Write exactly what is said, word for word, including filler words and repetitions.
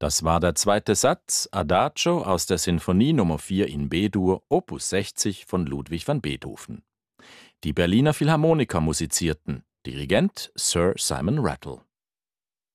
Das war der zweite Satz, Adagio aus der Sinfonie Nummer vier in B-Dur, Opus sechzig von Ludwig van Beethoven. Die Berliner Philharmoniker musizierten, Dirigent Sir Simon Rattle.